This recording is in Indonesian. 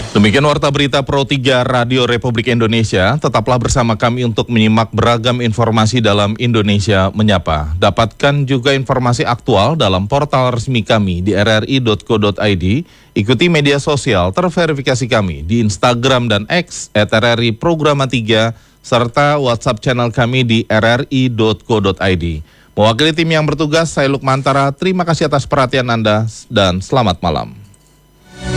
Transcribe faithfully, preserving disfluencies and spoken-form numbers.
Demikian Warta Berita Pro tiga Radio Republik Indonesia. Tetaplah bersama kami untuk menyimak beragam informasi dalam Indonesia Menyapa. Dapatkan juga informasi aktual dalam portal resmi kami di r r i dot co dot i d. Ikuti media sosial terverifikasi kami di Instagram dan X et r r i programa tiga serta WhatsApp channel kami di r r i dot co dot i d. Mewakili tim yang bertugas, saya Lukmantara. Terima kasih atas perhatian Anda dan selamat malam.